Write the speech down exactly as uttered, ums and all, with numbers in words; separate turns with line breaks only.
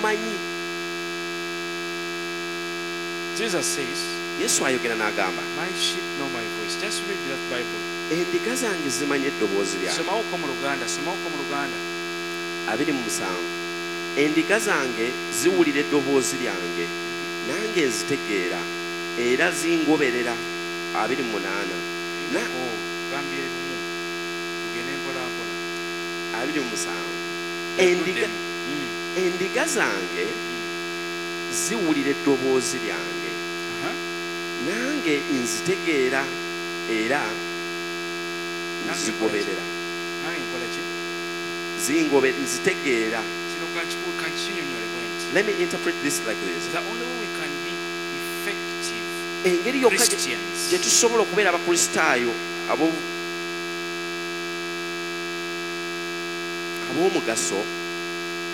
bamumanyi.
Jesus says,
Yesu ayogera n'agamba,
my sheep know my voice. Just read that Bible.
endiga zange zimanyi eddoboozi lyange.
Somawo ko mu Luganda, somawo ko mu Luganda.
abiri mu musanvu endiga zange ziwulira eddoboozi lyange nange nzitegeera era zingoberera. abiri mu munaana na
Oh, gambye lumu. Tugende mpola mpola.
abiri mu musanvu
Endiga.
endiga endiga zange ziwulira eddoboozi lyange
Uh-huh.
nange nzitegeera era nzigoberera.
Nange nkola ki?
zingobe nzitegeera.
Kino kankiku- kankinyonnyole bwenti.
Let me interpret this like this.
The only way we can be effective
engeri yokka gye-
Christians
gye tusobola okubeera abakristaayo abo- ab'omugaso